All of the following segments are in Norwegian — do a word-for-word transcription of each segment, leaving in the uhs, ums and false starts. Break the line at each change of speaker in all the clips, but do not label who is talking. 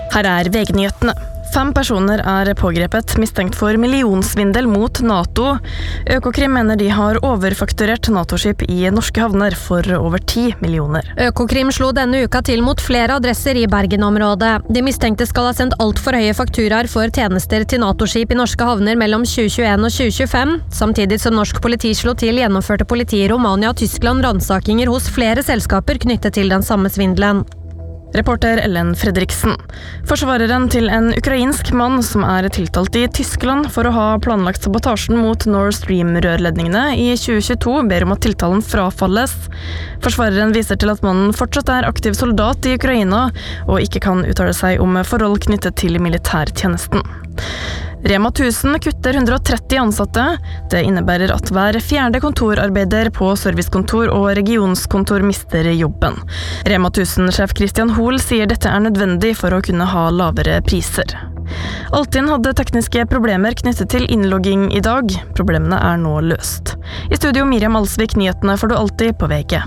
Her er V G-nyhetene. Fem personer er pågrepet, mistenkt for millionsvindel mot NATO. Økokrim mener de har overfakturert NATO-skip i norske havner for over ti millioner.
Økokrim slo denne uka til mot flere adresser i Bergen-området. De mistenkte skal ha sendt alt for høye fakturaer for tjenester til NATO-skip i norske havner mellom tjue tjueen og tjue tjuefem. Samtidig som norsk politi slo til, gjennomførte politi i Romania og Tyskland rannsakinger hos flere selskaper knyttet til den samme svindelen.
Reporter Ellen Fredriksen. Forsvareren til en ukrainsk mann som er tiltalt i Tyskland for å ha planlagt sabotasjen mot Nord Stream-rørledningene i tjue tjueto ber om at tiltalen frafalles. Forsvareren viser til at mannen fortsatt er aktiv soldat i Ukraina og ikke kan uttale seg om forhold knyttet til militærtjenesten. Rema tusen kutter hundre og tretti ansatte. Det innebærer at hver fjerde kontorarbeider på servicekontor og regionskontor mister jobben. Rema tusen-sjef Christian Hoel sier dette er nødvendig for å kunne ha lavere priser. Altinn hadde tekniske problemer knyttet til innlogging i dag. Problemene er nå løst. I studio Miriam Alsvik, nyhetene får du alltid på V G.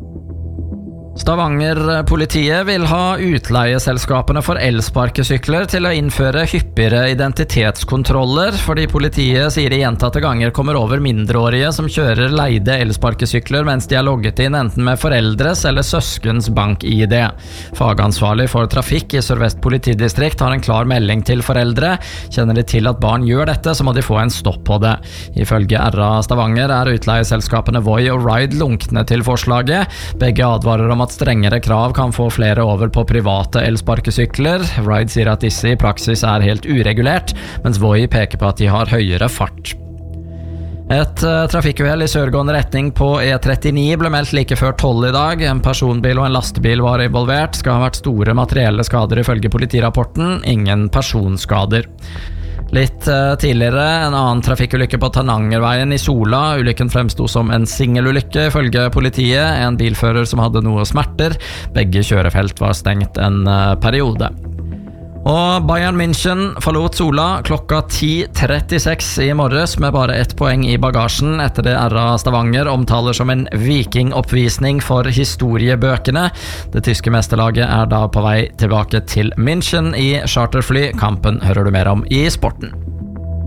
Stavanger-politiet vil ha utleieselskapene for elsparkesykler til å innføre hyppigere identitetskontroller, fordi politiet sier de gjentatte ganger kommer over mindreårige som kjører leide elsparkesykler mens de er logget inn enten med foreldres eller søskens bank-I D. Fagansvarlig for trafikk i Sør-Vest politidistrikt har en klar melding til foreldre. Kjenner de til at barn gjør dette, så må de få en stopp på det. Ifølge R A Stavanger er utleieselskapene Voi og Ride lunkne til forslaget. Begge advarer om at strengere krav kan få flere over på private elsparkesykler. Ride sier at disse i praksis er helt uregulert, mens Voi peker på at de har høyere fart. Et uh, trafikkuhell i sørgående retning på E trettini ble meldt like før tolv i dag. En personbil og en lastebil var involvert. Skal ha vært store materielle skader ifølge politirapporten. Ingen personskader. Litt uh, tidligere, en annen trafikkulykke på Tanangerveien i Sola. Ulykken fremsto som en singelulykke ifølge politiet. En bilfører som hadde noe smerter. Begge kjørefelt var stengt en uh, periode. Og Bayern München forlot Sola klokka ti trettiseks i morges med bare ett poeng i bagasjen etter det R A Stavanger omtaler som en vikingoppvisning for historiebøkene. Det tyske mesterlaget er da på vei tilbake til München i charterfly. Kampen hører du mer om i sporten.